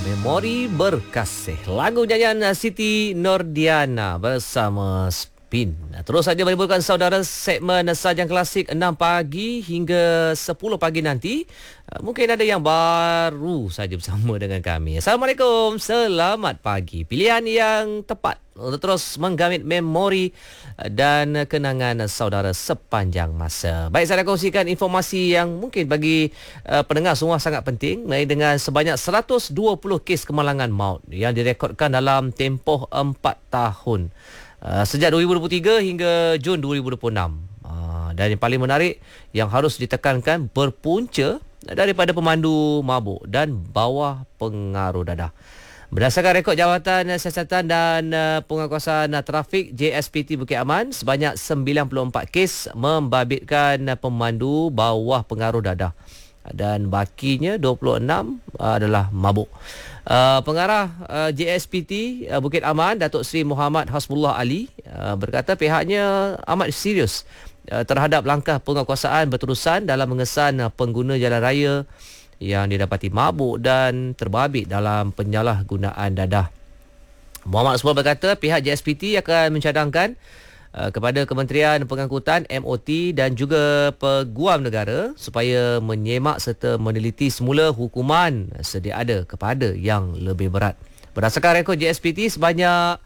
Memori Berkasih. Lagu nyanyian Siti Nordiana bersama Spin. Terus saja menimbulkan saudara segmen Sajang Klasik 6 pagi hingga 10 pagi nanti. Mungkin ada yang baru saja bersama dengan kami. Assalamualaikum, selamat pagi. Pilihan yang tepat untuk terus menggamit memori dan kenangan saudara sepanjang masa. Baik, saya kongsikan informasi yang mungkin bagi pendengar semua sangat penting, dengan sebanyak 120 kes kemalangan maut yang direkodkan dalam tempoh 4 tahun. Sejak 2023 hingga Jun 2026. Dan yang paling menarik yang harus ditekankan berpunca daripada pemandu mabuk dan bawah pengaruh dadah. Berdasarkan rekod Jawatan Siasatan dan Penguatkuasaan Trafik JSPT Bukit Aman, sebanyak 94 kes membabitkan pemandu bawah pengaruh dadah dan bakinya 26 adalah mabuk. Pengarah JSPT Bukit Aman, Datuk Seri Muhammad Hasbullah Ali, berkata pihaknya amat serius terhadap langkah penguatkuasaan berterusan dalam mengesan pengguna jalan raya yang didapati mabuk dan terbabit dalam penyalahgunaan dadah. Muhammad Hasbullah berkata pihak JSPT akan mencadangkan kepada Kementerian Pengangkutan MOT dan juga Peguam Negara supaya menyemak serta meneliti semula hukuman sedia ada kepada yang lebih berat. Berdasarkan rekod JSPT, sebanyak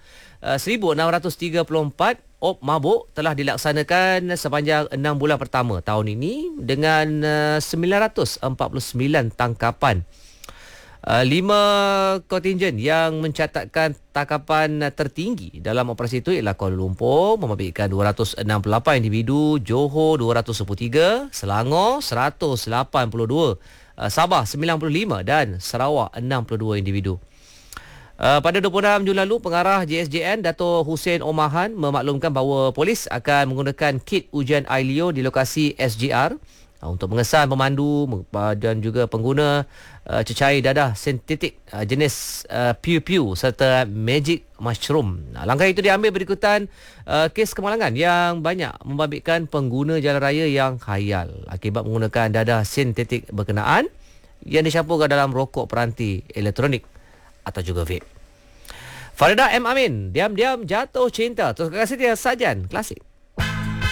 1,634 op mabuk telah dilaksanakan sepanjang 6 bulan pertama tahun ini dengan 949 tangkapan. 5 kontingen yang mencatatkan tangkapan tertinggi dalam operasi itu ialah Kuala Lumpur membabitkan 268 individu, Johor 213, Selangor 182, Sabah 95 dan Sarawak 62 individu. Pada 26 Jun lalu, pengarah JSJN Dato' Hussein Omahan memaklumkan bahawa polis akan menggunakan kit ujian Ailio di lokasi SGR untuk mengesan pemandu dan juga pengguna cecair dadah sintetik jenis Pew Pew serta Magic Mushroom. Langkah itu diambil berikutan kes kemalangan yang banyak membabitkan pengguna jalan raya yang khayal akibat menggunakan dadah sintetik berkenaan yang dicampurkan dalam rokok peranti elektronik atau juga vape. Farida M. Amin, diam-diam jatuh cinta. Terus kasih dia Sajan Klasik.